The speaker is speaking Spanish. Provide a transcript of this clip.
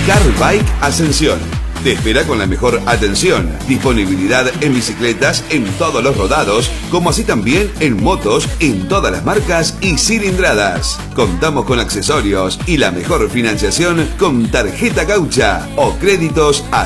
Car Bike Ascensión. Te espera con la mejor atención, disponibilidad en bicicletas en todos los rodados, como así también en motos en todas las marcas y cilindradas. Contamos con accesorios y la mejor financiación con tarjeta Gaucha o créditos a